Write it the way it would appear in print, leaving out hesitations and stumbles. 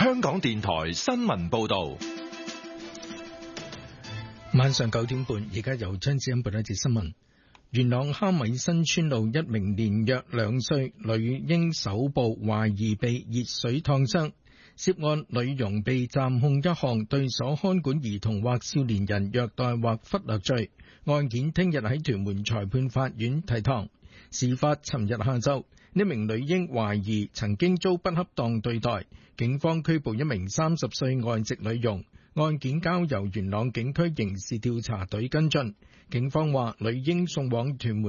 香港電台新聞報道。 晚上9點半，而家由張子欣報一節新聞。元朗蝦米新村路一名年約2歲女嬰手部懷疑被熱水燙傷，涉案女傭被暫控一項對所看管兒童或少年人虐待或忽略罪，案件聽日喺屯門裁判法院提堂。事發尋日下晝，呢名女嬰懷疑曾經遭不恰當對待，警方拘捕一名30歲外籍女傭，案件交由元朗警區刑事調查隊跟進。警方話女嬰送往屯門